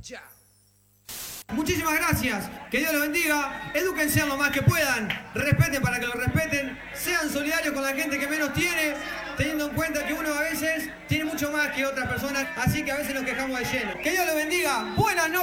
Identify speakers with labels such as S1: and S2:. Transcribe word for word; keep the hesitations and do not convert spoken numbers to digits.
S1: Ya.
S2: Muchísimas gracias, que Dios los bendiga, edúquense lo más que puedan, respeten para que lo respeten, sean solidarios con la gente que menos tiene, teniendo en cuenta que uno a veces tiene mucho más que otras personas, así que a veces nos quejamos de lleno. Que Dios los bendiga, buenas noches.